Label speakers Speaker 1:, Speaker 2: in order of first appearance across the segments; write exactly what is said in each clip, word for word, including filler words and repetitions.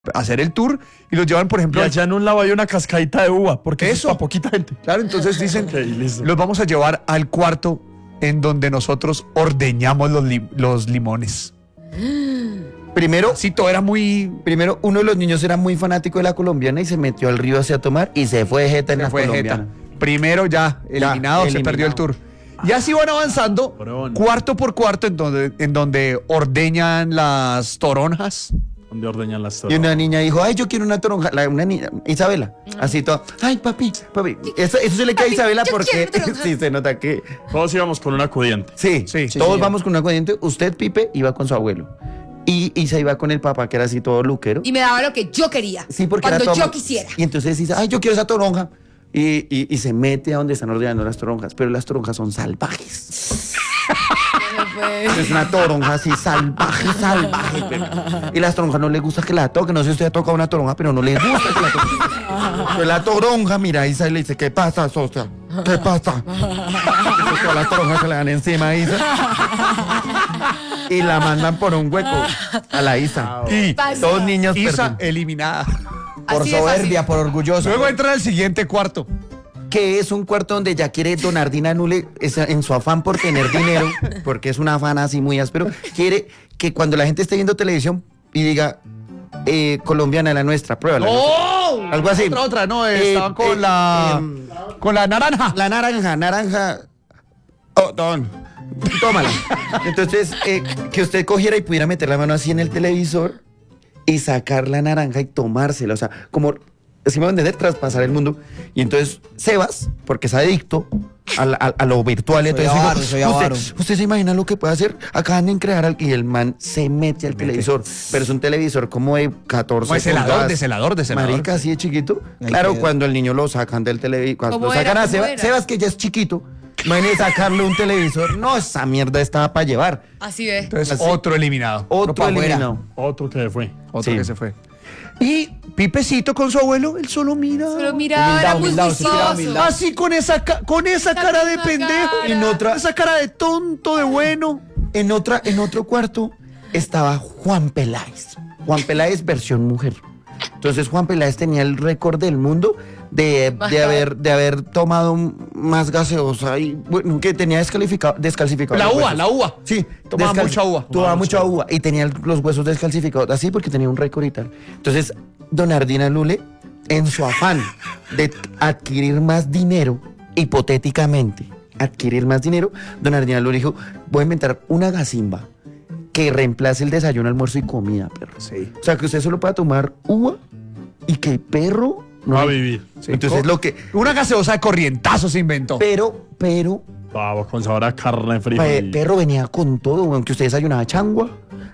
Speaker 1: hacer el tour y los llevan, por ejemplo...
Speaker 2: Y allá en un lado hay una cascadita de uva, porque
Speaker 1: eso
Speaker 2: es para poquita gente.
Speaker 1: Claro, entonces dicen,
Speaker 2: Okay,
Speaker 1: los vamos a llevar al cuarto en donde nosotros ordeñamos los, li los limones.
Speaker 3: Primero,
Speaker 1: sí, todo era muy...
Speaker 3: Primero, uno de los niños era muy fanático de la colombiana y se metió al río hacia tomar y se fue jeta en
Speaker 1: se
Speaker 3: la
Speaker 1: fue
Speaker 3: colombiana.
Speaker 1: Jeta. Primero ya, eliminado,
Speaker 3: ya,
Speaker 1: se
Speaker 3: eliminado.
Speaker 1: perdió el tour. Y así van avanzando,
Speaker 2: Cabrón.
Speaker 1: cuarto por cuarto, en donde, en donde ordeñan las toronjas.
Speaker 2: Donde ordeñan las
Speaker 3: Y
Speaker 2: toronjas.
Speaker 3: una niña dijo, ay, yo quiero una toronja. La, una niña, Isabela, así todo. Ay, papi, papi. Eso, eso se le cae a Isabela porque sí se nota que...
Speaker 2: Todos íbamos con un acudiente.
Speaker 3: Sí,
Speaker 1: Sí,
Speaker 3: sí todos
Speaker 1: sí,
Speaker 3: vamos con un acudiente. Usted, Pipe, iba con su abuelo. Y Isa iba con el papá, que era así todo luquero.
Speaker 4: Y me daba lo que yo quería.
Speaker 3: Sí, porque
Speaker 4: cuando
Speaker 3: era todo...
Speaker 4: yo quisiera.
Speaker 3: Y entonces dice, ay, yo quiero esa toronja. Y, y, y se mete a donde están ordenando las toronjas. Pero las toronjas son salvajes. Es una toronja así salvaje, salvaje. Pero, y las toronjas no les gusta que la toquen. No sé si usted ha tocado una toronja, pero no les gusta que la toquen. Pero la toronja, mira, Isa le dice, ¿qué pasa, socia? ¿Qué pasa? Entonces, todas las toronjas se le dan encima a Isa. Y la mandan por un hueco a la Isa. Y dos niños
Speaker 1: Isa
Speaker 3: perdidos.
Speaker 1: eliminada.
Speaker 3: Por
Speaker 4: Así de
Speaker 3: soberbia,
Speaker 4: fácil.
Speaker 3: por orgulloso.
Speaker 1: Luego entra al siguiente cuarto.
Speaker 3: Que es un cuarto donde ya quiere Donardina Nule, es en su afán por tener dinero, porque es un afán así muy áspero, quiere que cuando la gente esté viendo televisión y diga, eh, colombiana la nuestra, pruébala.
Speaker 1: ¡Oh!
Speaker 3: Algo así.
Speaker 1: Otra, otra, no,
Speaker 3: Eh,
Speaker 1: estaban con
Speaker 3: eh,
Speaker 1: la...
Speaker 3: eh,
Speaker 1: con la naranja.
Speaker 3: La naranja, naranja. Oh, don. Tómala. Entonces, eh, que usted cogiera y pudiera meter la mano así en el televisor y sacar la naranja y tomársela. O sea, como, si me van a entender, traspasar el mundo. Y entonces, Sebas, porque es adicto a, la- a- a lo virtual, entonces
Speaker 5: avaro,
Speaker 3: dijo,
Speaker 5: soy
Speaker 3: usted,
Speaker 5: avaro.
Speaker 3: usted se imagina lo que puede hacer. Acaban de crear al, y el man se mete al televisor. Pero es un televisor como de catorce
Speaker 1: Como de celador,
Speaker 3: pulgadas.
Speaker 1: de celador, de celador.
Speaker 3: Marica, así de chiquito.
Speaker 5: Ay,
Speaker 3: Claro,
Speaker 5: qué-
Speaker 3: cuando el niño lo sacan del televisor, cuando
Speaker 4: ¿Cómo
Speaker 3: lo sacan
Speaker 4: era?
Speaker 3: a
Speaker 4: ¿Cómo
Speaker 3: Sebas,
Speaker 4: era?
Speaker 3: Sebas que ya es chiquito, imagínate sacarle un televisor. No, esa mierda estaba para llevar.
Speaker 4: Así ve.
Speaker 1: Entonces,
Speaker 3: Así.
Speaker 1: otro eliminado.
Speaker 3: Otro
Speaker 5: pa' afuera.
Speaker 3: eliminado.
Speaker 2: Otro que fue.
Speaker 1: Otro
Speaker 3: Sí.
Speaker 1: que se fue. Y Pipecito con su abuelo, él solo mira.
Speaker 4: Pero mira, era muy
Speaker 5: humildad, humildad,
Speaker 4: juicioso.
Speaker 5: humildad.
Speaker 1: Así con esa, ca- con esa
Speaker 4: Esa
Speaker 1: cara de
Speaker 4: misma
Speaker 1: pendejo.
Speaker 4: cara.
Speaker 1: Y en otra, esa cara de tonto, de bueno.
Speaker 3: En, otra, en otro cuarto estaba Juan Peláez. Juan Peláez versión mujer. Entonces Juan Peláez tenía el récord del mundo de, de, haber, de haber tomado más gaseosa y bueno, que tenía descalificado, descalcificado.
Speaker 1: La
Speaker 3: los
Speaker 1: uva,
Speaker 3: huesos.
Speaker 1: la uva.
Speaker 3: Sí,
Speaker 1: Tomaba
Speaker 3: descal-
Speaker 1: mucha uva.
Speaker 3: Tomaba mucha uva y tenía los huesos descalcificados, así porque tenía un récord y tal. Entonces, Donardina Lule, en su afán de adquirir más dinero, hipotéticamente, adquirir más dinero, Donardina Lule dijo, voy a inventar una gasimba que reemplace el desayuno, almuerzo y comida, perro.
Speaker 1: Sí.
Speaker 3: O sea, que usted solo pueda tomar uva y que el perro no
Speaker 2: Va a
Speaker 3: hay-
Speaker 2: vivir.
Speaker 3: Entonces, lo que...
Speaker 1: Una gaseosa de corrientazo se inventó.
Speaker 3: Pero, pero,
Speaker 2: Vamos, con sabor a carne
Speaker 3: Pe-
Speaker 2: fría.
Speaker 3: perro venía con todo, aunque usted desayunaba changua,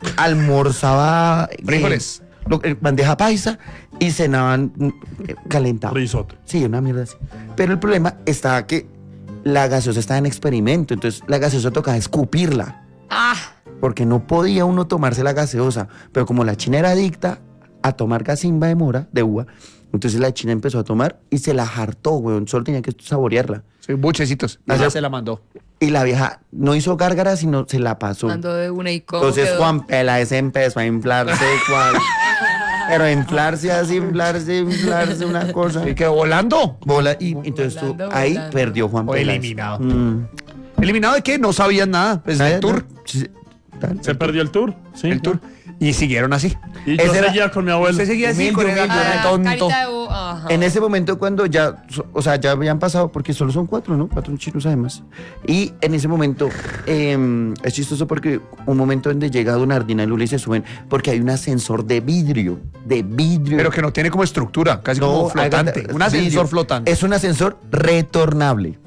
Speaker 3: almorzaba eh,
Speaker 1: Frijoles.
Speaker 3: lo- eh, bandeja paisa y cenaban mm, eh, calentado.
Speaker 2: Risotto.
Speaker 3: Sí, una mierda así. Pero el problema estaba que la gaseosa estaba en experimento, entonces la gaseosa tocaba escupirla,
Speaker 4: Ah,
Speaker 3: porque no podía uno tomarse la gaseosa, pero como la china era adicta a tomar gasimba de mora, de uva, entonces la china empezó a tomar y se la hartó, weón, solo tenía que saborearla.
Speaker 1: Sí, buchecitos. Y
Speaker 3: Así-
Speaker 1: ya se la mandó.
Speaker 3: Y la vieja no hizo gárgara, sino se la pasó.
Speaker 4: ando de una y cómo
Speaker 3: Entonces
Speaker 4: quedó.
Speaker 3: Juan Peláez empezó a inflarse, cual. Pero a inflarse así, inflarse, inflarse, una cosa.
Speaker 1: Y quedó volando.
Speaker 3: Bola, y entonces tú,
Speaker 4: Volando,
Speaker 3: ahí
Speaker 4: volando.
Speaker 3: perdió Juan
Speaker 1: O
Speaker 3: Peláez.
Speaker 1: eliminado.
Speaker 3: Mm.
Speaker 1: ¿Eliminado de qué? No sabían nada. Pues
Speaker 3: ¿Sabes?
Speaker 1: el tour.
Speaker 3: Sí, tal.
Speaker 2: Se perdió el tour. Sí.
Speaker 1: El tour. Y siguieron así.
Speaker 2: Y yo
Speaker 3: Ese era-
Speaker 2: seguía con mi abuelo.
Speaker 1: Usted seguía así
Speaker 3: Humilde,
Speaker 1: con el
Speaker 3: humilde,
Speaker 1: cara de
Speaker 4: Ah,
Speaker 1: tonto.
Speaker 4: carita de bo- ajá.
Speaker 3: En ese momento cuando ya, so- o sea, ya habían pasado, porque solo son cuatro, ¿no? Cuatro chinos además. Y en ese momento, eh, es chistoso porque un momento donde llega Donardina Lula y se suben, porque hay un ascensor de vidrio, de vidrio.
Speaker 1: Pero que no tiene como estructura, casi
Speaker 3: No,
Speaker 1: como flotante.
Speaker 3: haga-
Speaker 1: Un ascensor
Speaker 3: vidrio.
Speaker 1: flotante.
Speaker 3: Es un ascensor retornable.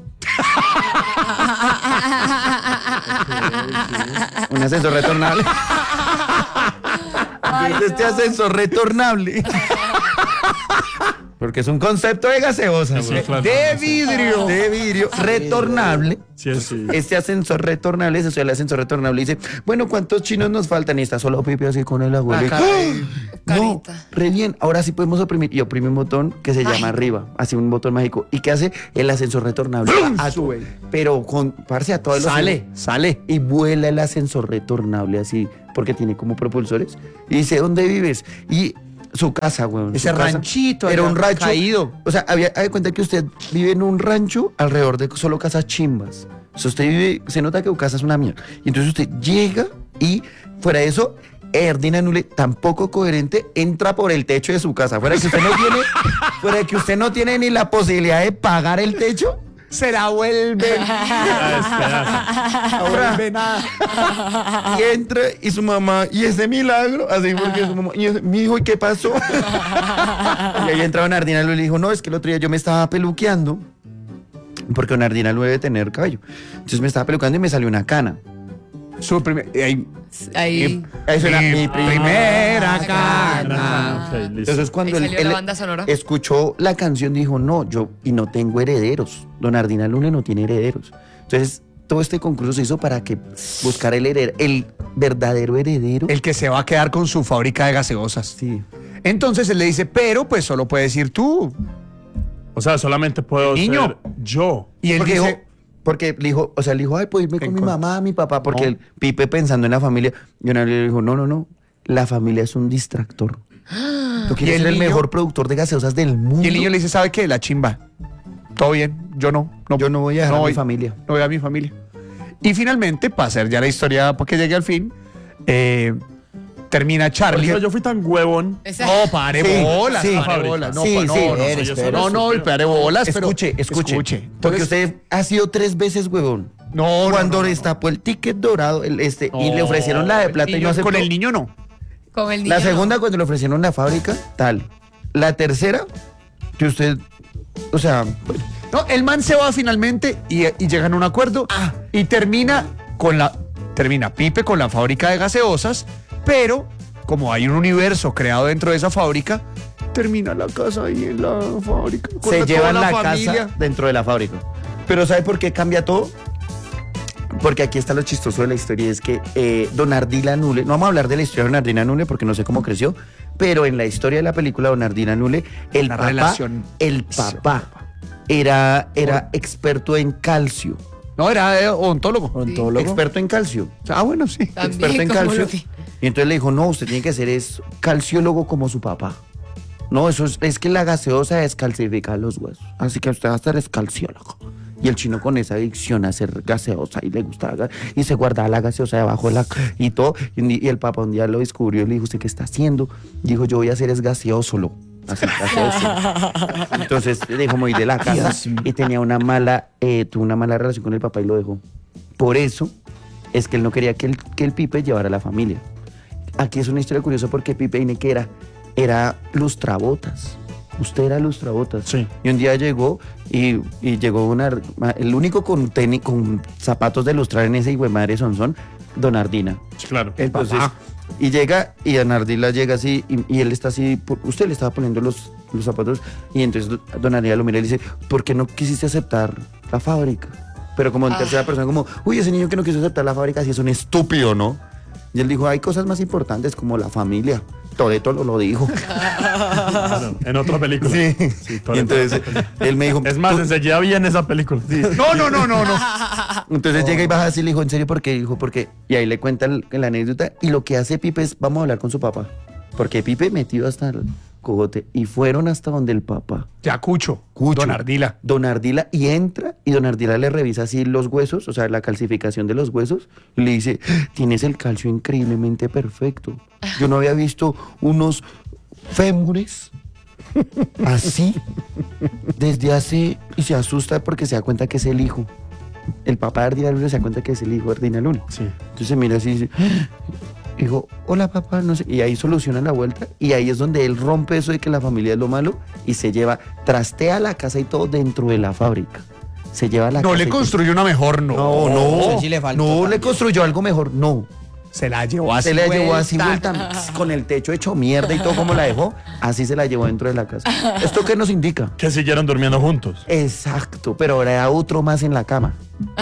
Speaker 3: Un ascensor retornable. Entonces, este ascensor retornable. Porque es un concepto de gaseosa.
Speaker 2: Sí,
Speaker 3: güey.
Speaker 2: claro.
Speaker 3: De vidrio. De vidrio retornable.
Speaker 2: Sí, sí.
Speaker 3: Este ascensor retornable, se sube el ascensor retornable y dice, bueno, ¿cuántos chinos nos faltan? Y está solo Pipe así con el abuelo.
Speaker 1: Ah,
Speaker 3: y-
Speaker 1: caray.
Speaker 3: ¡Ah! No,
Speaker 4: Carita.
Speaker 3: re bien. Ahora sí podemos oprimir. Y oprime un botón que se llama
Speaker 4: Mágico.
Speaker 3: arriba. Así un botón mágico. ¿Y qué hace? El ascensor retornable. A-
Speaker 1: Sube.
Speaker 3: Pero con, parce, a todos los...
Speaker 1: Sale, sale.
Speaker 3: Y vuela el ascensor retornable así, porque tiene como propulsores. Y dice, ¿dónde vives? Y Su casa, weón.
Speaker 1: Ese
Speaker 3: su casa.
Speaker 1: ranchito
Speaker 3: Era
Speaker 1: allá
Speaker 3: un rancho.
Speaker 1: caído.
Speaker 3: O sea, había, hay cuenta que usted vive en un rancho alrededor de solo casas chimbas. O sea, usted vive, se nota que su casa es una mierda. Y entonces usted llega y fuera de eso, Erdina Nule, tampoco coherente, entra por el techo de su casa. Fuera de que usted no tiene, fuera de que usted no tiene ni la posibilidad de pagar el techo.
Speaker 1: Se la vuelve.
Speaker 2: Ah,
Speaker 1: No vuelve nada.
Speaker 3: Y entra y su mamá, y ese milagro, así porque su mamá, y ese, mi hijo, ¿y qué pasó? Y ahí entra Donardina Lue y le dijo, no, es que el otro día yo me estaba peluqueando, porque Donardina Lue debe tener cabello. Entonces me estaba peluqueando y me salió una cana.
Speaker 1: Su primer, ahí,
Speaker 4: Ahí.
Speaker 3: Eso era
Speaker 1: Mi
Speaker 3: mi
Speaker 1: primera
Speaker 3: primera
Speaker 1: cana.
Speaker 2: Ok, listo.
Speaker 3: Entonces cuando
Speaker 4: Ahí
Speaker 3: él,
Speaker 4: salió la
Speaker 3: él
Speaker 4: banda sonora.
Speaker 3: escuchó la canción dijo, no, yo y no tengo herederos. Donardina Lule no tiene herederos. Entonces todo este concurso se hizo para que buscar el heredero, el verdadero heredero.
Speaker 1: El que se va a quedar con su fábrica de gaseosas.
Speaker 3: Sí.
Speaker 1: Entonces él le dice, pero pues solo puedes ir tú.
Speaker 2: O sea, solamente puedo
Speaker 1: Niño.
Speaker 2: ser yo.
Speaker 1: Y él
Speaker 3: porque
Speaker 1: dice,
Speaker 3: dijo, porque le dijo, o sea, le dijo, ay, pues irme con
Speaker 1: En
Speaker 3: mi
Speaker 1: con-
Speaker 3: mamá, mi papá, porque
Speaker 1: No.
Speaker 3: el Pipe pensando en la familia, y Donardina le dijo, no, no, no, la familia es un distractor. Tú
Speaker 1: ¿Y
Speaker 3: quieres
Speaker 1: el
Speaker 3: ser el
Speaker 1: niño?
Speaker 3: mejor productor de gaseosas del mundo.
Speaker 1: y el niño le dice, ¿sabe qué? La chimba. Todo bien, yo no. no
Speaker 3: Yo no voy a dejar a mi
Speaker 1: voy-
Speaker 3: familia.
Speaker 1: No voy a mi familia. Y finalmente, para hacer ya la historia, para que llegue al fin, eh, termina
Speaker 2: Por
Speaker 1: Charlie.
Speaker 2: eso yo fui tan huevón.
Speaker 4: Esa-
Speaker 1: No, pare
Speaker 3: Sí,
Speaker 1: bolas,
Speaker 3: sí.
Speaker 1: pare bolas. No,
Speaker 3: Sí,
Speaker 1: pa- no,
Speaker 3: sí,
Speaker 1: no,
Speaker 3: espere,
Speaker 1: no,
Speaker 3: espere.
Speaker 1: no, no, y pare bolas, pero
Speaker 3: Escuche, escuche. Porque
Speaker 1: Entonces,
Speaker 3: usted ha sido tres veces huevón.
Speaker 1: no, no,
Speaker 3: Cuando
Speaker 1: no, no,
Speaker 3: destapó el ticket dorado el este, y
Speaker 1: no.
Speaker 3: le ofrecieron la de
Speaker 1: El
Speaker 3: plata y
Speaker 1: niño-
Speaker 3: no aceptó.
Speaker 1: Con el niño no.
Speaker 4: Con el niño.
Speaker 3: La segunda, cuando le ofrecieron la fábrica, tal. La tercera, que usted, o sea,
Speaker 1: No, el man se va finalmente y, y llegan a un acuerdo
Speaker 3: Ah.
Speaker 1: y termina con la termina Pipe con la fábrica de gaseosas, pero como hay un universo creado dentro de esa fábrica, termina la casa ahí en la fábrica. con
Speaker 3: se
Speaker 1: toda
Speaker 3: llevan la,
Speaker 1: familia.
Speaker 3: casa dentro de la fábrica. Pero ¿sabe por qué cambia todo? Porque aquí está lo chistoso de la historia, y es que eh, Donardina Nule, no vamos a hablar de la historia de Donardina Nule porque no sé cómo creció, pero en la historia de la película Donardina Nule, el
Speaker 1: Una
Speaker 3: papá,
Speaker 1: relación.
Speaker 3: el papá era, era experto en calcio.
Speaker 1: No, era eh, odontólogo.
Speaker 3: Odontólogo. Experto en calcio.
Speaker 1: Ah, bueno, sí.
Speaker 4: También,
Speaker 3: experto en
Speaker 4: como
Speaker 3: calcio.
Speaker 4: lo vi.
Speaker 3: Y entonces le dijo, no, usted tiene que ser es calciólogo como su papá. No, eso es, es que la gaseosa descalcifica los huesos. Así que usted va a ser es calciólogo. Y el chino con esa adicción a hacer gaseosa y le gustaba ga- y se guardaba la gaseosa debajo de la y todo. Y, y el papá un día lo descubrió y le dijo, ¿usted qué está haciendo? Dijo, yo voy a hacer es gaseósolo. Así, gaseósolo. Entonces dejó muy de la casa y tenía una mala, eh, tuvo una mala relación con el papá y lo dejó. Por eso es que él no quería que el, que el Pipe llevara a la familia. Aquí es una historia curiosa porque Pipe Ineque era, era lustrabotas. Usted era lustrabotas.
Speaker 2: Sí.
Speaker 3: Y un día llegó y, y llegó una, el único con tenis, con zapatos de lustrar en ese hijo de madre Sonsón, Donardina.
Speaker 2: Sí, claro.
Speaker 1: El
Speaker 3: Entonces,
Speaker 1: papá.
Speaker 3: y llega, y Donardina llega así, y, y él está así, por- usted le estaba poniendo los, los zapatos, y entonces do- Donardina lo mira y le dice, ¿por qué no quisiste aceptar la fábrica? Pero como en
Speaker 4: Ah.
Speaker 3: tercera persona, como, uy, ese niño que no quiso aceptar la fábrica, sí es un estúpido, ¿no? Y él dijo, hay cosas más importantes como la familia. Toretto lo, lo dijo.
Speaker 2: Claro, en otra película.
Speaker 3: Sí.
Speaker 2: Sí,
Speaker 3: Y
Speaker 2: Toretto.
Speaker 3: entonces él me dijo,
Speaker 2: Es más,
Speaker 3: "Tú-".
Speaker 2: enseguida bien esa película.
Speaker 1: No, no, no, no, no.
Speaker 3: Entonces llega y baja así, le dijo, ¿en serio por qué? Dijo, porque. Y ahí le cuenta el- la anécdota. Y lo que hace Pipe es, vamos a hablar con su papá. Porque Pipe metido hasta el cogote. Y fueron hasta donde el papá.
Speaker 1: Ya Cucho.
Speaker 3: Cucho.
Speaker 1: Don Ardila.
Speaker 3: Don Ardila, y entra, y Don Ardila le revisa así los huesos, o sea, la calcificación de los huesos, y le dice, tienes el calcio increíblemente perfecto. Yo no había visto unos fémures así desde hace, y se asusta porque se da cuenta que es el hijo. El papá de Ardila Luna se da cuenta que es el hijo de Ardila Luna.
Speaker 2: Sí.
Speaker 3: Entonces mira así y dice, dijo, hola papá, no sé. Y ahí soluciona la vuelta. Y ahí es donde él rompe eso de que la familia es lo malo y se lleva, trastea la casa y todo dentro de la fábrica. Se lleva la
Speaker 1: No
Speaker 3: casa.
Speaker 1: le
Speaker 3: y todo.
Speaker 1: construyó una mejor, no.
Speaker 3: No, no.
Speaker 5: Sí, sí le faltó
Speaker 3: no le
Speaker 5: también.
Speaker 3: construyó algo mejor, no.
Speaker 1: Se la llevó así.
Speaker 3: Se la llevó así
Speaker 1: vuelta.
Speaker 3: vuelta, con el techo hecho mierda y todo como la dejó. Así se la llevó dentro de la casa. ¿Esto qué nos indica?
Speaker 2: Que siguieron durmiendo juntos.
Speaker 3: Exacto, pero ahora era otro más en la cama.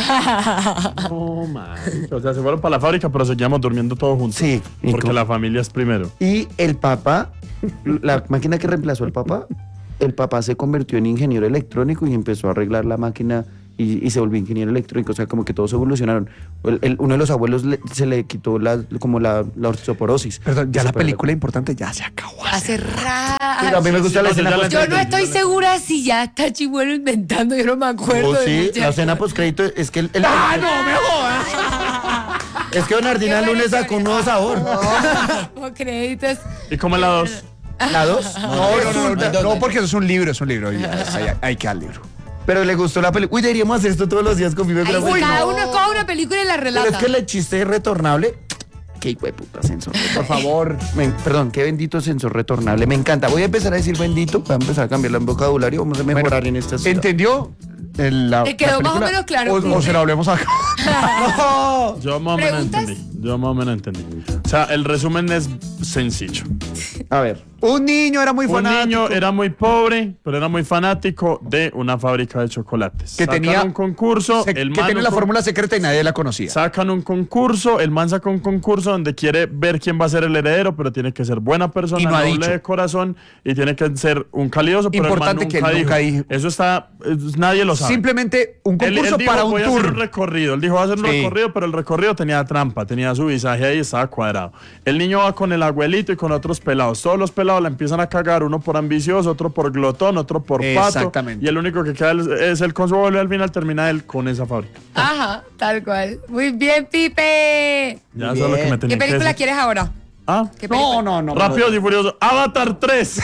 Speaker 2: No, man. O sea, se fueron para la fábrica, pero seguíamos durmiendo todos juntos.
Speaker 3: Sí. y
Speaker 2: Porque
Speaker 3: con-
Speaker 2: la familia es primero.
Speaker 3: Y el papá, la máquina que reemplazó al papá, el papá se convirtió en ingeniero electrónico y empezó a arreglar la máquina y, y se volvió ingeniero electrónico, o sea, como que todos evolucionaron. El, el, uno de los abuelos le, se le quitó la, como la, la osteoporosis.
Speaker 1: Perdón, ya
Speaker 3: Se
Speaker 1: la
Speaker 3: perdió.
Speaker 1: película importante ya se acabó.
Speaker 4: Hace
Speaker 3: Pero a mí me
Speaker 4: rato.
Speaker 3: gusta la
Speaker 2: sí,
Speaker 3: escena
Speaker 2: ya la-
Speaker 3: post
Speaker 4: Yo no estoy segura si ya está Chimuelo inventando, yo no me acuerdo.
Speaker 3: Oh,
Speaker 4: de
Speaker 3: sí,
Speaker 4: muchas
Speaker 3: la escena
Speaker 4: cosas.
Speaker 3: post crédito es que el, el-
Speaker 1: ¡Ah,
Speaker 3: el-
Speaker 1: no me jodas!
Speaker 3: es que Don Ardina
Speaker 4: Qué buena
Speaker 3: lunes sacó un nuevo sabor.
Speaker 4: Como créditos.
Speaker 2: ¿Y cómo es la dos?
Speaker 3: ¿La dos?
Speaker 1: No, no, no, no, no, porque eso es un libro, es un libro. y Hay, hay que al libro.
Speaker 3: Pero le gustó la película. Uy, deberíamos hacer esto todos los días con Pipe.
Speaker 4: Ahí
Speaker 3: Pero
Speaker 4: sí, cada uno coge una película y la
Speaker 3: pero
Speaker 4: relata.
Speaker 3: es que el chiste es retornable. Qué hijo de puta sensor. Por favor. Me- perdón, qué bendito sensor retornable. Me encanta. Voy a empezar a decir bendito. Voy a empezar a cambiar el vocabulario. Vamos a mejorar en esta ciudad.
Speaker 1: ¿Entendió? El, la,
Speaker 4: Te quedó
Speaker 1: la
Speaker 4: más o
Speaker 1: película?
Speaker 4: menos claro,
Speaker 1: O, o
Speaker 4: Pipe.
Speaker 1: se lo hablemos acá.
Speaker 3: ¡No!
Speaker 2: Yo más o menos
Speaker 4: ¿Preguntas?
Speaker 2: entendí. Yo más o menos entendí. O sea, el resumen es sencillo.
Speaker 3: A ver.
Speaker 1: Un niño era muy
Speaker 2: Un
Speaker 1: fanático.
Speaker 2: niño era muy pobre, pero era muy fanático de una fábrica de chocolates.
Speaker 1: que
Speaker 2: Sacan
Speaker 1: tenía
Speaker 2: un concurso,
Speaker 1: se-
Speaker 2: el
Speaker 1: que
Speaker 2: man
Speaker 1: tenía la
Speaker 2: con-
Speaker 1: fórmula secreta y nadie la conocía.
Speaker 2: Sacan un concurso, el man saca un concurso donde quiere ver quién va a ser el heredero, pero tiene que ser buena persona,
Speaker 1: Y no ha
Speaker 2: noble
Speaker 1: dicho.
Speaker 2: de corazón y tiene que ser un calidoso, pero
Speaker 1: Importante
Speaker 2: el man
Speaker 1: que
Speaker 2: nunca,
Speaker 1: él nunca
Speaker 2: dijo.
Speaker 1: dijo.
Speaker 2: Eso está, es- nadie lo sabe.
Speaker 1: Simplemente un
Speaker 2: Él- él
Speaker 1: concurso
Speaker 2: dijo,
Speaker 1: para un
Speaker 2: voy a hacer
Speaker 1: tour.
Speaker 2: un recorrido. Él dijo, va a hacer un
Speaker 1: Sí.
Speaker 2: recorrido, pero el recorrido tenía trampa, tenía su visaje ahí, estaba cuadrado. El niño va con el abuelito y con otros pelados. Todos los pelados la empiezan a cagar, uno por ambicioso, otro por glotón, otro por pato.
Speaker 1: Exactamente.
Speaker 2: Y el único que queda es- es el con su abuelo y al final termina él con esa fábrica.
Speaker 4: Ajá, tal cual. Muy bien, Pipe.
Speaker 2: Ya eso es lo que me
Speaker 4: ¿Qué
Speaker 2: tenía que
Speaker 4: película
Speaker 2: decir.
Speaker 4: quieres ahora?
Speaker 2: Ah,
Speaker 4: ¿Qué película?
Speaker 1: No, no, no.
Speaker 2: Rápidos y Furiosos. Avatar tres.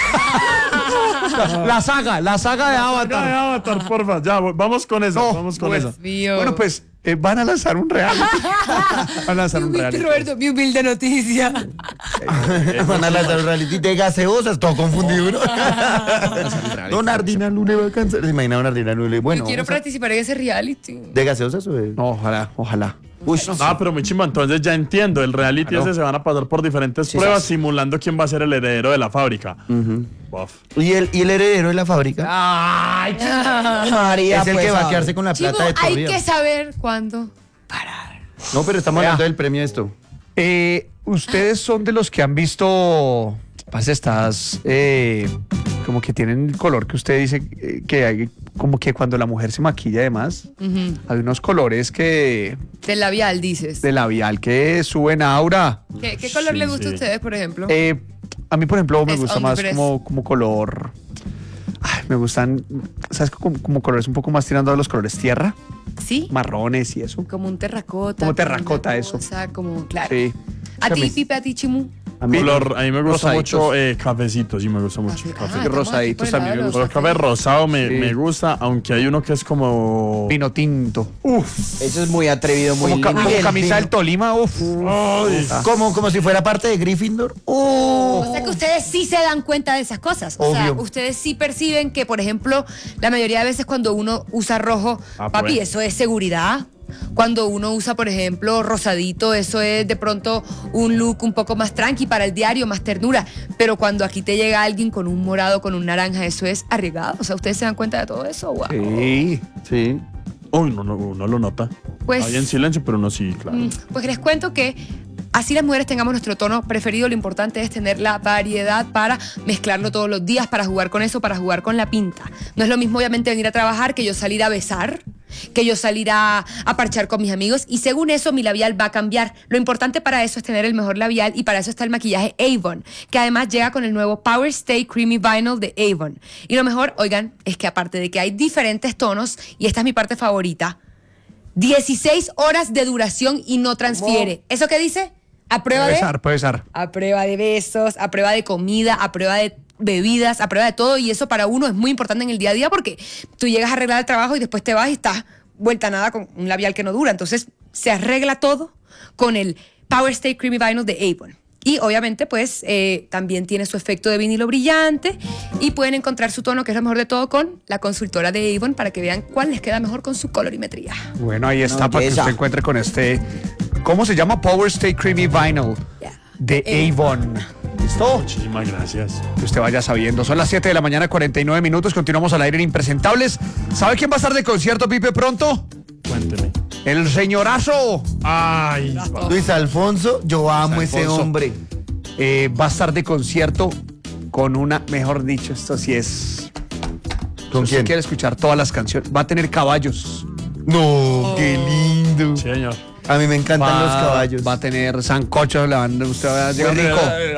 Speaker 1: La saga, la saga de
Speaker 2: Ya,
Speaker 1: Avatar.
Speaker 2: ya, Avatar, porfa. Ya, vamos con esa.
Speaker 1: No,
Speaker 2: vamos con
Speaker 1: bueno.
Speaker 2: esa.
Speaker 4: Mío.
Speaker 1: Bueno, pues eh, van a lanzar un reality. Van a lanzar
Speaker 4: Mi
Speaker 1: un
Speaker 4: humilde,
Speaker 1: reality.
Speaker 4: Roberto, mi humilde noticia.
Speaker 3: Van a lanzar un reality de gaseosas, todo confundido, ¿no? Don Ardina Lule va a cansar. ¿Se imagina Don Ardina Lule? Bueno,
Speaker 4: Yo quiero
Speaker 3: vamos a-
Speaker 4: participar en ese reality.
Speaker 3: ¿de gaseosas o de...?
Speaker 1: No, ojalá, ojalá.
Speaker 3: Uy,
Speaker 2: Ah, pero muy chimba. Entonces ya entiendo. El reality
Speaker 1: Claro.
Speaker 2: ese se van a pasar por diferentes
Speaker 3: Sí,
Speaker 2: pruebas
Speaker 3: sí.
Speaker 2: simulando quién va a ser el heredero de la fábrica. Buf.
Speaker 3: ¿Y el, ¿Y el heredero de la fábrica?
Speaker 1: Ay,
Speaker 3: María, es el que va a quedarse con la
Speaker 4: Chivo,
Speaker 3: plata de por
Speaker 4: hay
Speaker 3: vida.
Speaker 4: que saber cuándo parar.
Speaker 3: No, pero estamos
Speaker 1: Vea.
Speaker 3: hablando del premio de esto.
Speaker 1: Eh, Ustedes son de los que han visto, pues estas, eh, como que tienen el color que usted dice eh, que hay, como que cuando la mujer se maquilla además,
Speaker 4: Ujú.
Speaker 1: hay unos colores que
Speaker 4: Del labial, dices.
Speaker 1: de labial que suben aura.
Speaker 4: ¿Qué, qué color
Speaker 2: Sí,
Speaker 4: le gusta
Speaker 2: sí.
Speaker 4: a ustedes, por ejemplo?
Speaker 1: Eh, a mí, por ejemplo, me
Speaker 4: Es
Speaker 1: gusta más
Speaker 4: hombres.
Speaker 1: como, como color. Ay, me gustan, ¿sabes? Como, como colores un poco más tirando a los colores tierra,
Speaker 4: ¿Sí?
Speaker 1: marrones y eso.
Speaker 4: Como un terracota.
Speaker 1: Como
Speaker 4: una
Speaker 1: terracota, eso.
Speaker 4: cosa, como, claro.
Speaker 1: Sí.
Speaker 4: A
Speaker 1: Que
Speaker 4: ti,
Speaker 1: me-
Speaker 4: Pipe, a ti, Chimu.
Speaker 3: A mí,
Speaker 2: Color, a mí me gusta
Speaker 1: Rosaditos.
Speaker 2: mucho eh, cafecito, sí me gusta mucho.
Speaker 4: Café.
Speaker 2: Café.
Speaker 4: Ah, estamos
Speaker 1: rosaditos
Speaker 4: aquí por el
Speaker 1: también
Speaker 4: lado
Speaker 1: me
Speaker 4: de
Speaker 2: Pero
Speaker 4: los
Speaker 2: el café
Speaker 4: cafés.
Speaker 2: rosado me,
Speaker 1: Sí.
Speaker 2: me gusta, aunque hay uno que es como...
Speaker 1: Vino tinto.
Speaker 3: eso es muy atrevido, muy
Speaker 1: Como, ca- como
Speaker 3: lindo.
Speaker 1: camisa del Tolima, uf.
Speaker 2: Ay,
Speaker 3: Como, como si fuera parte de Gryffindor.
Speaker 4: O sea que ustedes sí se dan cuenta de esas cosas. O sea,
Speaker 3: Obvio.
Speaker 4: ustedes sí perciben que, por ejemplo, la mayoría de veces cuando uno usa rojo,
Speaker 2: Ah,
Speaker 4: papi,
Speaker 2: pues.
Speaker 4: eso es seguridad. Cuando uno usa, por ejemplo, rosadito, eso es de pronto un look un poco más tranqui para el diario, más ternura. Pero cuando aquí te llega alguien con un morado, con un naranja, eso es arriesgado. O sea, ¿ustedes se dan cuenta de todo eso? Wow.
Speaker 1: Sí.
Speaker 3: Sí.
Speaker 2: Uy, no, no, uno lo nota.
Speaker 4: Pues-
Speaker 2: Ahí en silencio, pero uno sí, claro.
Speaker 4: Mm, Pues les cuento que así las mujeres tengamos nuestro tono preferido, lo importante es tener la variedad para mezclarlo todos los días, para jugar con eso, para jugar con la pinta. No es lo mismo obviamente venir a trabajar que yo salir a besar, que yo salir a, a parchar con mis amigos y según eso mi labial va a cambiar. Lo importante para eso es tener el mejor labial y para eso está el maquillaje Avon, que además llega con el nuevo Power Stay Creamy Vinyl de Avon. Y lo mejor, oigan, es que aparte de que hay diferentes tonos, y esta es mi parte favorita, dieciséis horas de duración y no transfiere. ¿Eso qué dice? A prueba
Speaker 1: Puede
Speaker 4: de...
Speaker 1: besar, puede besar.
Speaker 4: A prueba de besos, a prueba de comida, a prueba de bebidas, a prueba de todo. Y eso para uno es muy importante en el día a día porque tú llegas a arreglar el trabajo y después te vas y estás vuelta a nada con un labial que no dura. Entonces se arregla todo con el Power Stay Creamy Vinyl de Avon. Y obviamente pues eh, también tiene su efecto de vinilo brillante y pueden encontrar su tono, que es lo mejor de todo, con la consultora de Avon para que vean cuál les queda mejor con su colorimetría.
Speaker 1: Bueno, ahí está
Speaker 3: No,
Speaker 1: para que
Speaker 3: belleza.
Speaker 1: usted encuentre con este. ¿Cómo se llama? Power Stay Creamy Vinyl
Speaker 4: Yeah.
Speaker 1: de Avon. ¿Listo?
Speaker 2: Muchísimas gracias.
Speaker 1: Que usted vaya sabiendo. Son las siete de la mañana, cuarenta y nueve minutos. Continuamos al aire en Impresentables. ¿Sabe quién va a estar de concierto, Pipe, pronto?
Speaker 2: Cuénteme.
Speaker 1: El señorazo.
Speaker 2: Ay,
Speaker 3: Luis Alfonso, yo amo ese
Speaker 1: Alfonso.
Speaker 3: hombre.
Speaker 1: Eh, va a estar de concierto con una, mejor dicho, esto sí es.
Speaker 3: ¿Con
Speaker 1: si usted
Speaker 3: quién?
Speaker 1: quiere escuchar todas las canciones, va a tener caballos.
Speaker 3: No, qué lindo.
Speaker 2: Sí, señor.
Speaker 3: A mí me encantan
Speaker 1: Va-
Speaker 3: los caballos.
Speaker 1: Va a tener sancocho, le van, usted va a llegar
Speaker 3: rico.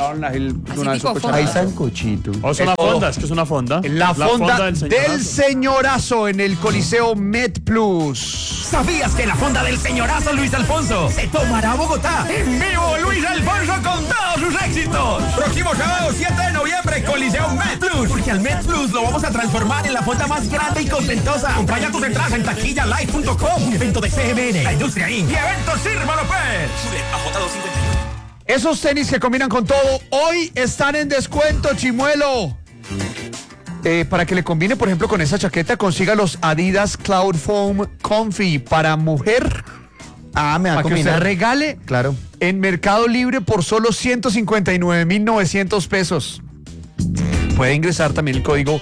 Speaker 4: Así tipo fonda.
Speaker 3: Hay sancochito.
Speaker 2: O es una
Speaker 1: Es todo.
Speaker 2: fonda, es que es una fonda.
Speaker 1: La fonda,
Speaker 2: del
Speaker 1: del,
Speaker 2: señorazo.
Speaker 1: señorazo en el Coliseo Med Plus.
Speaker 5: ¿Sabías que la fonda del señorazo Luis Alfonso se tomará a Bogotá? En vivo, Luis Alfonso con todos sus éxitos. Próximo sábado siete de noviembre, Coliseo Med Plus. Porque al Med Plus lo vamos a transformar en la fonda más grande y contentosa. Compra tus entradas en taquilla live punto com. Un evento de C M N, la industria inc y eventos Sirva López. Sube a J doscientos cincuenta y uno.
Speaker 1: Esos tenis que combinan con todo, hoy están en descuento, chimuelo. Eh, para que le combine, por ejemplo, con esa chaqueta, consiga los Adidas Cloud Foam Comfy para mujer.
Speaker 3: Ah, me va a
Speaker 1: Para que usted
Speaker 3: combinar.
Speaker 1: regale
Speaker 3: Claro.
Speaker 1: en Mercado Libre por solo ciento cincuenta y nueve mil novecientos pesos. Puede ingresar también el código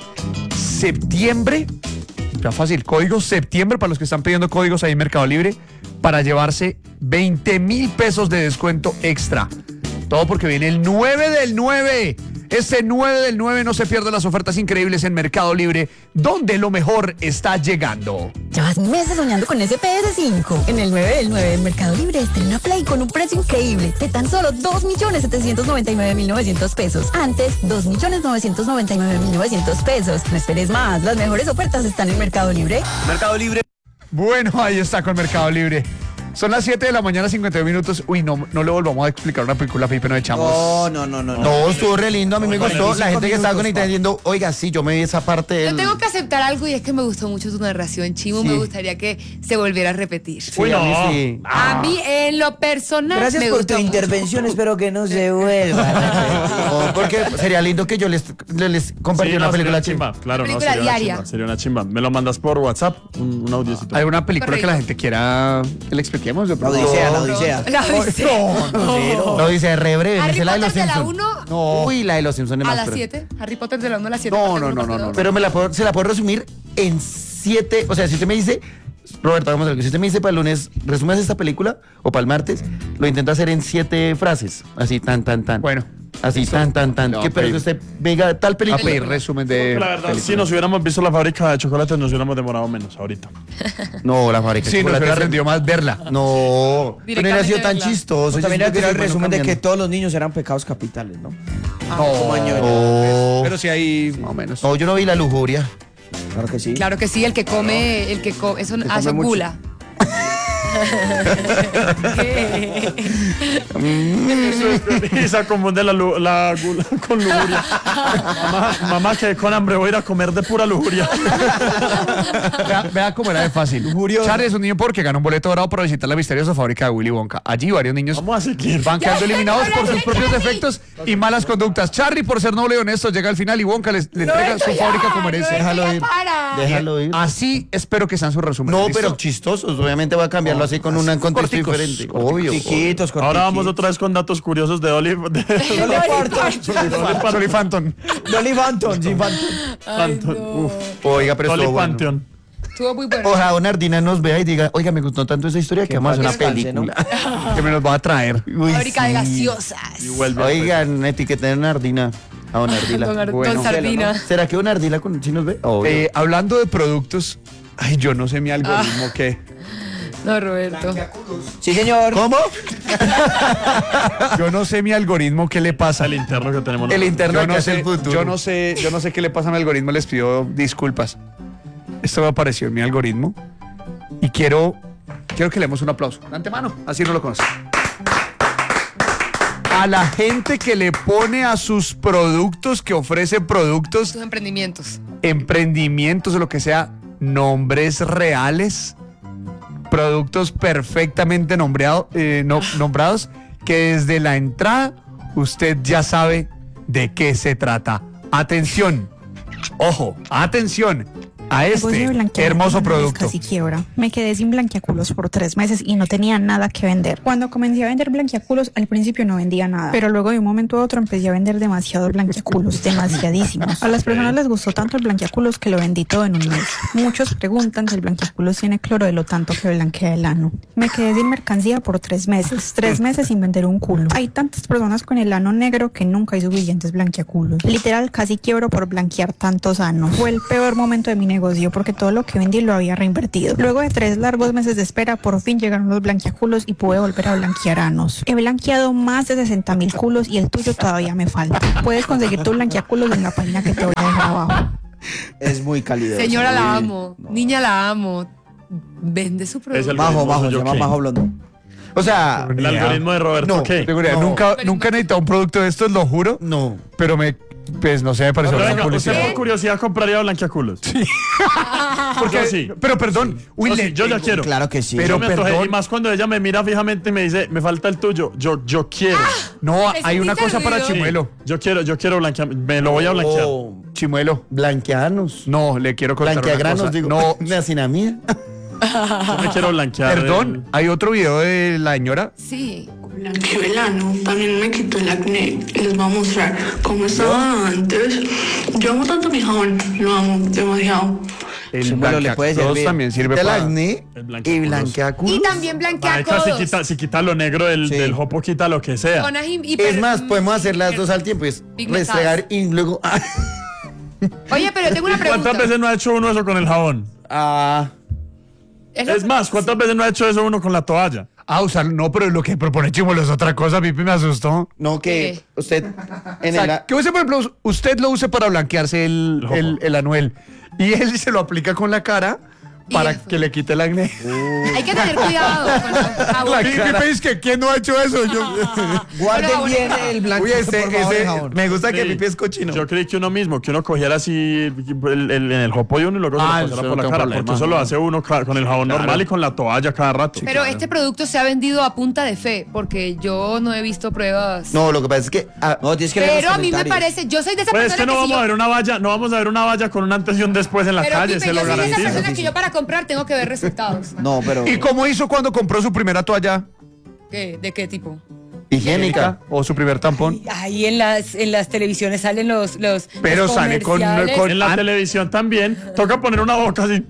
Speaker 1: septiembre. Está fácil, código septiembre para los que están pidiendo códigos ahí en Mercado Libre para llevarse veinte mil pesos de descuento extra. Todo porque viene el nueve del nueve. Este nueve del nueve no se pierda las ofertas increíbles en Mercado Libre, donde lo mejor está llegando.
Speaker 6: Llevas meses soñando con ese P S cinco. En el nueve del nueve en Mercado Libre estrena Play con un precio increíble de tan solo dos millones setecientos noventa y nueve mil novecientos pesos. Antes, dos millones novecientos noventa y nueve mil novecientos pesos. No esperes más, las mejores ofertas están en Mercado Libre.
Speaker 5: Mercado Libre.
Speaker 1: Bueno, ahí está con Mercado Libre. Son las siete de la mañana, cincuenta y dos minutos. Uy, no, no le volvamos a explicar una película, Pipe, no echamos.
Speaker 7: No, no, no, no.
Speaker 3: No, estuvo re lindo, a mí me
Speaker 7: Bueno,
Speaker 3: gustó. La
Speaker 7: cinco
Speaker 3: gente que estaba
Speaker 7: minutos,
Speaker 3: conectada
Speaker 7: pa.
Speaker 3: diciendo, oiga, sí, yo me vi esa parte del...
Speaker 4: Yo tengo que aceptar algo y es que me gustó mucho tu narración, Chimo.
Speaker 3: Sí.
Speaker 4: Me gustaría que se volviera a repetir.
Speaker 3: Sí,
Speaker 2: Uy,
Speaker 3: a mí
Speaker 2: no.
Speaker 3: sí.
Speaker 4: A mí, en lo personal,
Speaker 7: Gracias
Speaker 4: me
Speaker 7: por
Speaker 4: gustó
Speaker 7: tu
Speaker 4: mucho.
Speaker 7: intervención, espero que no se vuelva.
Speaker 3: No, porque sería lindo que yo les, les, les compartiera
Speaker 2: Sí,
Speaker 3: una
Speaker 2: no,
Speaker 3: película
Speaker 2: sería
Speaker 3: chimba.
Speaker 2: chimba. Claro, no,
Speaker 4: Película
Speaker 2: sería una
Speaker 4: diaria.
Speaker 2: chimba, sería una chimba. Me lo mandas por WhatsApp, un, un audiocito.
Speaker 1: ¿Alguna película
Speaker 4: Correcto.
Speaker 1: que la gente quiera que le expliquemos? De
Speaker 7: La
Speaker 1: pronto?
Speaker 7: odisea, la odisea.
Speaker 4: La Odisea.
Speaker 3: No, dice re breve, me
Speaker 4: Harry
Speaker 3: sé la de los
Speaker 4: Potter de la
Speaker 3: Simpsons.
Speaker 4: uno
Speaker 3: No. Uy, la de los Simpsons es
Speaker 4: A
Speaker 3: más
Speaker 4: las
Speaker 3: breve.
Speaker 4: siete. Harry Potter de la uno a las siete.
Speaker 1: No,
Speaker 4: parte
Speaker 1: no,
Speaker 4: uno,
Speaker 1: no,
Speaker 4: parte
Speaker 1: no, no.
Speaker 4: dos.
Speaker 3: Pero me la puedo, se la puedo resumir en siete, o sea, si usted me dice, Roberto, vamos a ver, si usted me dice para el lunes, resumes esta película, o para el martes, lo intento hacer en siete frases, así, tan, tan, tan.
Speaker 1: Bueno.
Speaker 3: Así, tan, tan, tan.
Speaker 1: No,
Speaker 3: ¿Qué pero
Speaker 1: pedir-
Speaker 3: que usted venga tal
Speaker 1: A
Speaker 3: película?
Speaker 1: pedir resumen de.
Speaker 2: La verdad,
Speaker 1: película.
Speaker 2: si nos hubiéramos visto la fábrica de chocolates, nos hubiéramos demorado menos ahorita.
Speaker 3: No, la fábrica. de
Speaker 1: Sí, nos
Speaker 3: chocolate
Speaker 1: hubiera
Speaker 3: se-
Speaker 1: rendido más verla.
Speaker 3: No, pero no hubiera
Speaker 4: Directamente
Speaker 3: sido tan
Speaker 4: verla.
Speaker 3: chistoso. yo
Speaker 7: También
Speaker 3: siento
Speaker 7: era tirar el
Speaker 3: se fueron
Speaker 7: resumen de que
Speaker 3: cambiando.
Speaker 7: todos los niños eran pecados capitales, ¿no?
Speaker 1: No,
Speaker 3: No.
Speaker 1: pero sí hay más o menos.
Speaker 3: No, yo no vi la lujuria.
Speaker 7: Claro que sí.
Speaker 4: Claro que sí, el que come, el que come, eso
Speaker 7: come
Speaker 4: hace
Speaker 7: mucho.
Speaker 4: gula.
Speaker 2: Y se confunde la, lu- la gula con lujuria. mamá, mamá, que con hambre voy a ir a comer de pura lujuria.
Speaker 1: Vea, vea cómo era de fácil. Charlie es un niño porque ganó un boleto dorado para visitar la misteriosa fábrica de Willy Wonka. Allí varios niños
Speaker 2: Vamos a seguir.
Speaker 1: van quedando eliminados por sus propios defectos y malas conductas. Charlie, por ser noble y honesto, llega al final y Wonka les- le entrega su fábrica como merece.
Speaker 3: Déjalo ir.
Speaker 4: Para.
Speaker 3: Déjalo ir.
Speaker 1: Así espero que sean sus resúmenes.
Speaker 3: No,
Speaker 1: ¿listo?
Speaker 3: pero chistosos. Obviamente voy a cambiarlo así con un contexto
Speaker 1: corticos,
Speaker 3: diferente.
Speaker 1: corticos.
Speaker 3: Obvio.
Speaker 7: Chiquitos, cortiquitos.
Speaker 2: Ahora vamos otra vez con datos curiosos de Olive. De
Speaker 7: Dolly Parton.
Speaker 1: Dolly Phantom.
Speaker 7: Dolly Banton, sí, Banton.
Speaker 2: Pantheon. Uf.
Speaker 3: Oiga, pero
Speaker 2: Dolly
Speaker 3: estuvo bueno.
Speaker 2: Pantheon.
Speaker 4: Estuvo muy bueno.
Speaker 3: Ojalá Nardina nos vea y diga, oiga, me gustó tanto esa historia que vamos a hacer una
Speaker 7: descanse, ¿no?
Speaker 3: película.
Speaker 1: Que me los va a traer.
Speaker 3: Uy,
Speaker 4: Fábrica de
Speaker 3: sí.
Speaker 4: gaseosas.
Speaker 2: Y vuelve.
Speaker 3: Oigan, etiqueten a Nardina. A Don Ardila.
Speaker 4: Don, Ar-
Speaker 1: Bueno.
Speaker 4: Don Sardina.
Speaker 3: ¿Será que Don Ardila con, sí nos ve? Obvio.
Speaker 1: Eh, hablando de productos, ay, yo no sé mi algoritmo qué.
Speaker 4: No, Roberto.
Speaker 7: Sí, señor.
Speaker 3: ¿Cómo?
Speaker 1: Yo no sé mi algoritmo qué le pasa.
Speaker 2: El interno que tenemos.
Speaker 3: El
Speaker 2: nosotros.
Speaker 3: interno
Speaker 1: Yo no
Speaker 3: que hace
Speaker 1: sé,
Speaker 3: el futuro.
Speaker 1: yo no sé, yo no sé qué le pasa a mi algoritmo, les pido disculpas. Esto me apareció en mi algoritmo y quiero, quiero que le demos un aplauso. De antemano, así no lo conocen. A la gente que le pone a sus productos, que ofrece productos,
Speaker 4: Tus emprendimientos.
Speaker 1: emprendimientos o lo que sea, nombres reales, productos perfectamente nombreado- eh, no- nombrados, que desde la entrada usted ya sabe de qué se trata. Atención, ojo, atención a
Speaker 8: Negocio de
Speaker 1: este
Speaker 8: blanquear
Speaker 1: hermoso
Speaker 8: manuales
Speaker 1: producto.
Speaker 8: Casi quiebra. Me quedé sin blanquiaculos por tres meses y no tenía nada que vender. Cuando comencé a vender blanquiaculos, al principio no vendía nada, pero luego de un momento a otro empecé a vender demasiados blanquiaculos, demasiadísimos. A las personas les gustó tanto el blanquiaculos que lo vendí todo en un mes. Muchos preguntan si el blanquiaculos tiene cloro de lo tanto que blanquea el ano. Me quedé sin mercancía por tres meses, tres meses sin vender un culo. Hay tantas personas con el ano negro que nunca hay suficientes blanquiaculos. Literal, casi quiebro por blanquear tantos anos. Fue el peor momento de mi negocio porque todo lo que vendí lo había reinvertido. Luego de tres largos meses de espera, por fin llegaron los blanqueaculos y pude volver a blanquear anos. He blanqueado más de sesenta mil culos y el tuyo todavía me falta. Puedes conseguir tu blanqueaculos en la página que te voy a dejar abajo.
Speaker 7: Es muy calidoso.
Speaker 4: Señora, la amo. Niña, la amo. Vende su
Speaker 2: Es
Speaker 4: producto.
Speaker 2: el
Speaker 7: Majo,
Speaker 2: algoritmo
Speaker 7: Majo, se
Speaker 2: suyo,
Speaker 7: llama
Speaker 2: ¿qué?
Speaker 7: Majo Blondo.
Speaker 3: O sea,
Speaker 2: El algoritmo de Roberto,
Speaker 3: No,
Speaker 2: ¿qué?
Speaker 1: Seguridad,
Speaker 3: No.
Speaker 1: nunca, nunca he necesitado un producto de estos, lo juro.
Speaker 3: no.
Speaker 1: Pero me, pues no sé, me pareció
Speaker 2: Pero
Speaker 1: una
Speaker 2: venga, usted
Speaker 1: publicidad.
Speaker 2: por curiosidad compraría blanquiaculos. Sí.
Speaker 1: Porque,
Speaker 2: Yo sí.
Speaker 1: Pero perdón, uy,
Speaker 2: Yo,
Speaker 1: le-
Speaker 2: sí, yo ya quiero.
Speaker 7: Claro que sí.
Speaker 1: Pero
Speaker 2: Yo me antojé,
Speaker 1: perdón.
Speaker 2: y más cuando ella me mira fijamente y me dice, me falta el tuyo. Yo, yo quiero.
Speaker 1: no,
Speaker 4: ¿Me
Speaker 1: hay una
Speaker 4: sentiste
Speaker 1: cosa para
Speaker 4: ruido?
Speaker 1: Chimuelo.
Speaker 2: Yo quiero, yo quiero blanquear. Me lo voy a blanquear.
Speaker 3: Oh,
Speaker 1: Chimuelo.
Speaker 3: blanqueanos.
Speaker 1: No, le quiero contar una
Speaker 3: Blanqueagranos,
Speaker 1: cosa.
Speaker 3: digo.
Speaker 1: No,
Speaker 3: Me hacinamía.
Speaker 2: Yo me quiero blanquear.
Speaker 1: perdón, hay otro video de la señora.
Speaker 4: Sí.
Speaker 9: Blanqueo el ano, también me quito el acné. Les voy a mostrar cómo estaba antes. Yo amo tanto mi jabón, lo amo demasiado.
Speaker 1: El
Speaker 7: Chimuelo le puede
Speaker 1: blanqueaculos
Speaker 7: servir.
Speaker 1: también sirve
Speaker 3: El
Speaker 1: para...
Speaker 3: acné
Speaker 2: El
Speaker 3: y
Speaker 2: blanqueaculos.
Speaker 3: blanqueaculos.
Speaker 4: Y también blanquea
Speaker 2: Marica, si
Speaker 4: codos.
Speaker 2: quita, si quita lo negro del,
Speaker 7: Sí.
Speaker 2: del jopo, quita lo que sea.
Speaker 4: Zonas hi- hiper-
Speaker 3: Es más, podemos hacer las dos al tiempo. Es
Speaker 4: Pigmentadas.
Speaker 3: restregar y luego.
Speaker 4: Oye, pero yo tengo una pregunta.
Speaker 2: ¿Cuántas veces no ha hecho uno eso con el jabón?
Speaker 3: Ah.
Speaker 4: Es, lo-
Speaker 2: Es más, ¿cuántas veces no ha hecho eso uno con la toalla?
Speaker 1: Ah, usar, no, pero lo que propone Chimuelo es otra cosa, Pipi me asustó.
Speaker 3: No, que
Speaker 4: ¿Qué?
Speaker 3: usted. En
Speaker 1: O
Speaker 3: el,
Speaker 1: sea, que usted, por ejemplo, usted lo use para blanquearse el,
Speaker 2: El jopo.
Speaker 1: el, el anuel y él se lo aplica con la cara
Speaker 4: Y
Speaker 1: para
Speaker 4: eso.
Speaker 1: que le quite el acné.
Speaker 4: hay que tener cuidado con los
Speaker 1: La
Speaker 4: jabones.
Speaker 1: Pipi es que ¿quién no ha hecho eso? Yo,
Speaker 7: Guarden
Speaker 4: Bueno,
Speaker 7: bien
Speaker 4: bueno.
Speaker 7: el blanco.
Speaker 3: Uy, ese,
Speaker 7: por favor,
Speaker 3: ese-
Speaker 7: el jabón.
Speaker 3: me gusta que
Speaker 2: Sí.
Speaker 3: Pipi es cochino.
Speaker 2: Yo creí que uno mismo, que uno cogiera así el, el- en el jopo de uno y luego
Speaker 1: Ah,
Speaker 2: se
Speaker 1: eso
Speaker 2: lo
Speaker 1: no
Speaker 2: pasara por la
Speaker 1: tengo
Speaker 2: cara.
Speaker 1: problema,
Speaker 2: Porque eso lo
Speaker 1: no.
Speaker 2: hace uno ca- con el jabón
Speaker 1: Claro.
Speaker 2: normal y con la toalla cada rato.
Speaker 4: Pero este producto se ha vendido a punta de fe, porque yo no he visto pruebas.
Speaker 3: No, lo que pasa es que. ah,
Speaker 7: No, tienes que leer
Speaker 4: Pero
Speaker 7: los
Speaker 4: a mí me
Speaker 7: comentarios.
Speaker 4: parece, yo soy de esa
Speaker 2: Pues es
Speaker 4: persona
Speaker 2: que no
Speaker 4: que si
Speaker 2: vamos a
Speaker 4: yo,
Speaker 2: ver una valla, no vamos a ver una valla con un antes y un después en la
Speaker 4: pero
Speaker 2: calle,
Speaker 4: Pipe,
Speaker 2: se
Speaker 4: yo
Speaker 2: lo
Speaker 4: soy de esa
Speaker 2: garantizo.
Speaker 4: persona que yo para comprar tengo que ver resultados.
Speaker 7: No, pero.
Speaker 1: ¿Y cómo hizo cuando compró su primera toalla
Speaker 4: ¿Qué? ¿De qué tipo?
Speaker 3: higiénica.
Speaker 1: o su primer tampón?
Speaker 10: Ahí en las, en las televisiones salen los, los
Speaker 1: Pero
Speaker 10: los
Speaker 1: sale con-
Speaker 10: comerciales.
Speaker 1: con-
Speaker 2: En la
Speaker 1: Ah.
Speaker 2: televisión también toca poner una boca así.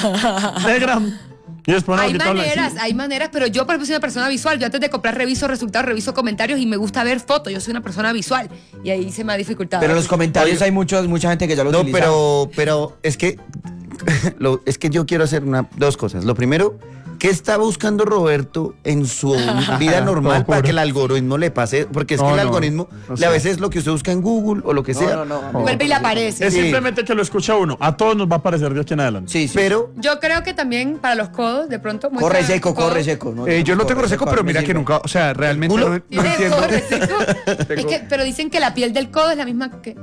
Speaker 2: Negra. Y después
Speaker 4: Hay
Speaker 2: no, quitarla
Speaker 4: maneras,
Speaker 2: así.
Speaker 4: hay maneras, pero yo por ejemplo soy una persona visual. Yo antes de comprar reviso resultados, reviso comentarios y me gusta ver fotos. Yo soy una persona visual y ahí se me ha dificultado.
Speaker 7: Pero en los comentarios hay muchos, mucha gente que ya lo
Speaker 3: No,
Speaker 7: utiliza.
Speaker 3: pero, pero es que. lo- es que yo quiero hacer una, dos cosas. Lo primero, ¿qué está buscando Roberto en su vida normal
Speaker 1: No,
Speaker 3: para
Speaker 1: juro.
Speaker 3: que el algoritmo le pase? Porque es
Speaker 1: No,
Speaker 3: que el
Speaker 1: no,
Speaker 3: algoritmo,
Speaker 1: no
Speaker 3: le-
Speaker 1: sé.
Speaker 3: a veces lo que usted busca en Google o lo que sea.
Speaker 7: No, no, no.
Speaker 4: vuelve y le aparece.
Speaker 2: Es
Speaker 3: Sí.
Speaker 2: simplemente que lo escucha uno. A todos nos va a aparecer de aquí en adelante.
Speaker 7: Sí, sí.
Speaker 3: Pero
Speaker 4: Yo creo que también para los codos, de pronto. muestra
Speaker 7: corre
Speaker 4: los
Speaker 7: seco,
Speaker 4: codos.
Speaker 7: corre seco. ¿no?
Speaker 1: Eh, yo lo tengo
Speaker 7: Corre
Speaker 1: reseco,
Speaker 7: seco,
Speaker 1: pero
Speaker 7: a mí
Speaker 1: mira
Speaker 7: me
Speaker 1: que
Speaker 7: sirve.
Speaker 1: nunca, o sea, realmente
Speaker 3: ¿Culo?
Speaker 1: no, no
Speaker 4: Dice,
Speaker 1: entiendo.
Speaker 4: corre seco. Es que- pero dicen que la piel del codo es la misma que.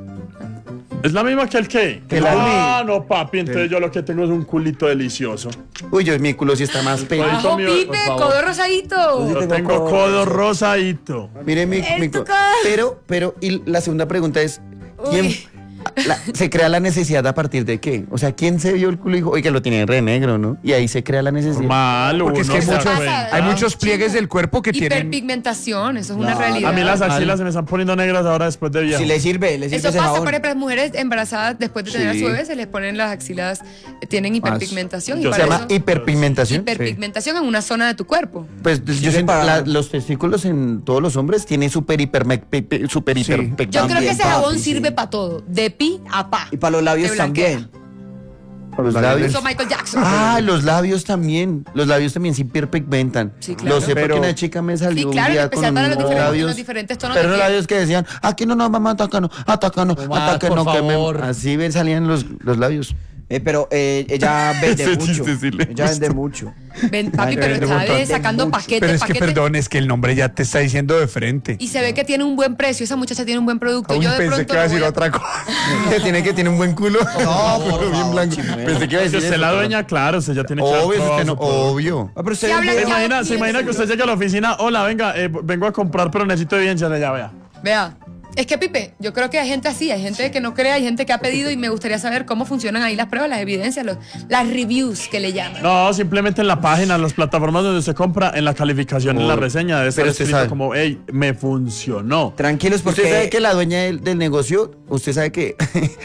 Speaker 2: Es la misma que el que.
Speaker 3: Que la
Speaker 2: ah, no, papi. Entonces yo lo que tengo es un culito delicioso.
Speaker 3: uy, yo mi culo sí está más pequeño.
Speaker 2: Ay,
Speaker 4: ¡Ajo,
Speaker 2: mío,
Speaker 4: Pipe!
Speaker 2: por favor.
Speaker 4: ¡Codo rosadito!
Speaker 2: Yo
Speaker 7: tengo
Speaker 2: tengo
Speaker 7: codo
Speaker 2: codo rosadito.
Speaker 3: Mire mi, mi
Speaker 4: tu
Speaker 3: cu-
Speaker 4: codo.
Speaker 3: Pero, pero, y la segunda pregunta es, ¿quién
Speaker 4: Uy.
Speaker 3: la- se crea la necesidad a partir de qué? O sea, ¿quién se vio el culo y dijo, oye, lo tiene re negro, ¿no? Y ahí se crea la necesidad.
Speaker 2: Normal,
Speaker 1: Porque es
Speaker 2: uno
Speaker 1: que hay
Speaker 2: se da
Speaker 1: muchos,
Speaker 2: cuenta.
Speaker 1: hay muchos pliegues del cuerpo que tienen...
Speaker 4: Hiperpigmentación, eso es una
Speaker 7: Claro.
Speaker 4: realidad.
Speaker 2: A mí las axilas se me están poniendo negras ahora después de viejo.
Speaker 7: Si le sirve, le sirve
Speaker 4: Eso
Speaker 7: ese
Speaker 4: pasa,
Speaker 7: jabón.
Speaker 4: por ejemplo, las mujeres embarazadas después de tener
Speaker 3: Sí.
Speaker 4: a su bebé se les ponen las axilas, eh, tienen hiperpigmentación.
Speaker 2: Yo
Speaker 4: y
Speaker 3: Se
Speaker 4: para
Speaker 3: llama
Speaker 4: eso-
Speaker 3: hiperpigmentación.
Speaker 4: hiperpigmentación en una zona de tu cuerpo.
Speaker 3: Pues yo
Speaker 7: Sí,
Speaker 3: siento,
Speaker 7: para-
Speaker 3: la- los testículos en todos los hombres tienen super hiper super hiper
Speaker 4: Yo creo que
Speaker 7: También,
Speaker 4: ese jabón
Speaker 7: papi,
Speaker 4: sirve
Speaker 7: sí.
Speaker 4: para todo, de pi a pa.
Speaker 7: Y para los labios
Speaker 4: Te blanquea.
Speaker 7: también.
Speaker 3: los labios.
Speaker 4: Eso Michael Jackson.
Speaker 3: Ah, los labios también. Los labios también se hiperpigmentan.
Speaker 4: Sí, claro.
Speaker 3: Lo sé
Speaker 1: Pero-
Speaker 3: porque una chica me salió
Speaker 4: Sí, claro,
Speaker 3: un
Speaker 4: en
Speaker 3: día
Speaker 4: especial
Speaker 3: con
Speaker 4: para los
Speaker 3: unos
Speaker 4: diferentes-
Speaker 3: labios,
Speaker 4: los diferentes tonos
Speaker 3: pero
Speaker 4: de
Speaker 3: unos
Speaker 4: piel.
Speaker 3: labios que decían, aquí no nos vamos a atacarnos, atacarnos,
Speaker 1: Tomás,
Speaker 3: atacarnos,
Speaker 1: por
Speaker 3: que me-".
Speaker 1: favor.
Speaker 3: Así ven, salían los, los labios.
Speaker 7: Eh, pero eh, ella vende
Speaker 3: Ese
Speaker 7: mucho.
Speaker 3: chiste sí le
Speaker 7: Ella vende mucho.
Speaker 4: Ven, papi, pero
Speaker 1: Vende
Speaker 4: está
Speaker 1: montón.
Speaker 4: de- sacando
Speaker 7: Mucho.
Speaker 4: paquetes,
Speaker 1: Pero es que,
Speaker 4: paquetes.
Speaker 1: perdón, es que el nombre ya te está diciendo de frente.
Speaker 4: Y se ve que tiene un buen precio. Esa muchacha tiene un buen producto.
Speaker 1: Aún
Speaker 4: Yo de
Speaker 1: pensé
Speaker 4: pronto
Speaker 1: que iba a
Speaker 4: lo
Speaker 1: decir
Speaker 4: voy a-
Speaker 1: otra cosa.
Speaker 3: Que tiene que tiene un buen culo. No, pero bien blanco. Pensé que iba a
Speaker 2: Si
Speaker 3: decir
Speaker 2: usted
Speaker 3: eso,
Speaker 2: la
Speaker 3: pero-
Speaker 2: dueña, claro, usted ya tiene que dar
Speaker 3: Obvio,
Speaker 2: todo
Speaker 3: usted no-
Speaker 2: su producto.
Speaker 3: obvio.
Speaker 7: Ah, pero usted
Speaker 4: Sí, habla
Speaker 7: vende-
Speaker 2: ¿Se
Speaker 4: ya.
Speaker 2: imagina, se imagina que usted llega a la oficina? Hola, venga, eh, vengo a comprar, pero necesito evidencia de ya, vea.
Speaker 4: Vea. Es que, Pipe, yo creo que hay gente así, hay gente que no cree, hay gente que ha pedido y me gustaría saber cómo funcionan ahí las pruebas, las evidencias, los- las reviews que le llaman.
Speaker 2: No, simplemente en la página, en las plataformas donde se compra, en la calificación, en la
Speaker 3: Oh,
Speaker 2: reseña, debe estar
Speaker 3: pero usted
Speaker 2: escrito
Speaker 3: sabe.
Speaker 2: como, hey, me funcionó.
Speaker 7: Tranquilos porque...
Speaker 3: Usted sabe que la dueña del, del negocio, usted sabe que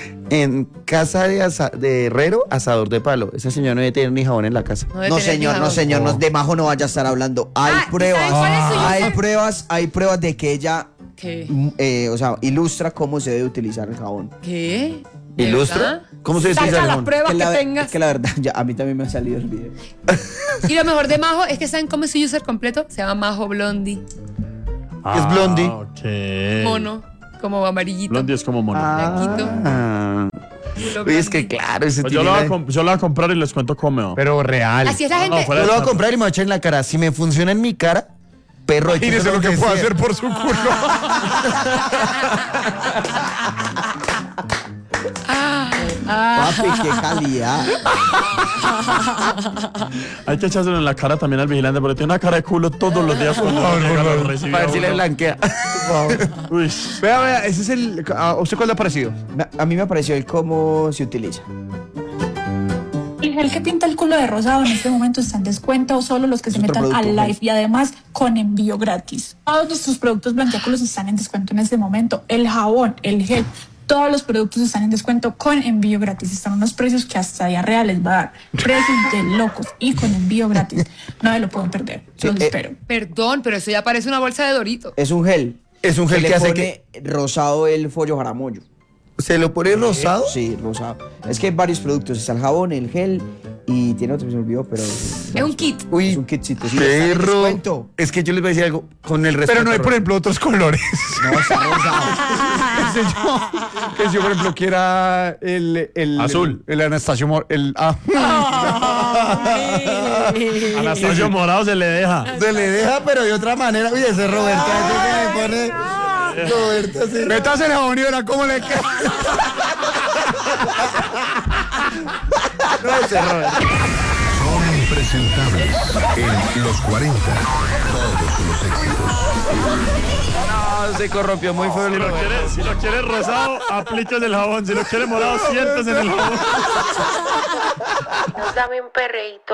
Speaker 3: en casa de, asa- de herrero, asador de palo. Ese señor no debe tener ni jabón en la casa.
Speaker 4: debe
Speaker 7: No,
Speaker 4: tener
Speaker 7: señor,
Speaker 4: ni
Speaker 7: no,
Speaker 4: jabón.
Speaker 7: señor, no, de Majo no vaya a estar hablando. Hay
Speaker 4: Ah, ¿y
Speaker 7: pruebas,
Speaker 4: sabe cuál es su
Speaker 7: hay
Speaker 4: user?
Speaker 7: pruebas, hay pruebas de que ella,
Speaker 4: ¿Qué?
Speaker 7: mm, eh, o sea, ilustra cómo se debe utilizar el jabón.
Speaker 4: ¿Qué? ¿De
Speaker 3: ¿Ilustra?
Speaker 4: verdad?
Speaker 3: ¿Cómo se utiliza
Speaker 4: Saca
Speaker 3: el
Speaker 4: las
Speaker 3: jabón?
Speaker 4: pruebas
Speaker 7: Que
Speaker 4: que,
Speaker 7: la,
Speaker 4: tengas.
Speaker 7: que la verdad, ya, a mí también me ha salido el video.
Speaker 4: Y lo mejor de Majo es que ¿saben cómo es su user completo? Se llama Majo Blondie.
Speaker 3: Es Blondie.
Speaker 2: Ah, ok.
Speaker 4: Mono, como amarillito.
Speaker 2: Blondie es como mono.
Speaker 4: Blanquito.
Speaker 3: Ah.
Speaker 4: Lo
Speaker 3: Uy, es que
Speaker 4: Blondie.
Speaker 3: claro, ese
Speaker 2: Pues yo,
Speaker 3: tiene
Speaker 2: lo voy a
Speaker 3: la-
Speaker 2: comp- yo lo voy a comprar y les cuento cómo me va.
Speaker 1: Pero real.
Speaker 4: Así es la
Speaker 2: No,
Speaker 4: gente.
Speaker 2: no, fuera
Speaker 3: Yo
Speaker 2: de
Speaker 3: lo voy a
Speaker 2: chapa.
Speaker 3: comprar y me voy a echar en la cara. Si me funciona en mi cara, perro.
Speaker 1: Imagínese
Speaker 3: échese
Speaker 1: lo que
Speaker 3: donde
Speaker 1: puedo
Speaker 3: sea.
Speaker 1: hacer por su culo.
Speaker 7: Papi, qué calidad.
Speaker 2: Hay que echárselo en la cara también al vigilante, porque tiene una cara de culo todos los días cuando
Speaker 1: Por favor,
Speaker 2: llega,
Speaker 1: por
Speaker 2: lo
Speaker 1: favor.
Speaker 2: recibe
Speaker 3: Para ver
Speaker 2: a
Speaker 3: si le
Speaker 2: uno.
Speaker 3: blanquea.
Speaker 2: Uy.
Speaker 1: Vea, vea, ese es el. ¿A usted cuál le ha parecido?
Speaker 7: A mí me pareció el cómo se utiliza.
Speaker 11: El gel que pinta el culo de rosado en este momento está en descuento, solo los que se
Speaker 7: Es otro
Speaker 11: metan al
Speaker 7: producto,
Speaker 11: live y además con envío gratis. Todos nuestros productos blanqueáculos están en descuento en este momento. El jabón, el gel, todos los productos están en descuento con envío gratis. Están unos precios que hasta día real les va a dar. Precios de locos y con envío gratis. No me lo pueden perder.
Speaker 7: Sí,
Speaker 11: Los
Speaker 7: eh,
Speaker 11: espero.
Speaker 4: Perdón, pero eso ya parece una bolsa de Dorito.
Speaker 7: Es un gel.
Speaker 3: Es un gel
Speaker 7: le
Speaker 3: que hace
Speaker 7: pone rosado el follo jaramollo.
Speaker 3: ¿Se lo pone rosado?
Speaker 7: Sí, rosado. Es que hay varios productos. Está el jabón, el gel y tiene otro que se me olvidó, pero...
Speaker 4: Es un kit.
Speaker 3: Uy,
Speaker 7: Es un kitcito. Sí, está en
Speaker 3: perro.
Speaker 7: descuento.
Speaker 3: Es que yo les voy a decir algo con el respeto.
Speaker 1: Pero no hay, por ejemplo, otros colores.
Speaker 7: No, está rosado.
Speaker 1: Que si yo, que si yo, por ejemplo, quiera el. el
Speaker 2: Azul.
Speaker 1: El, el Anastasio Mor. El, ah.
Speaker 2: Anastasio Morado se le deja.
Speaker 3: Se le deja, pero de otra manera. Uy, ese Roberto, ese que le pone. Roberto, sí.
Speaker 1: Métase el jabón y verá cómo le queda.
Speaker 3: No, ese Roberto.
Speaker 12: Son impresentables en los cuarenta. Todos los éxitos.
Speaker 3: No, se corrompió muy feo el
Speaker 2: Si lo
Speaker 3: Roberto.
Speaker 2: quiere, si lo quiere rosado, aplíquese el jabón. Si lo quiere morado, siéntese en el jabón.
Speaker 13: Dame un perreíto.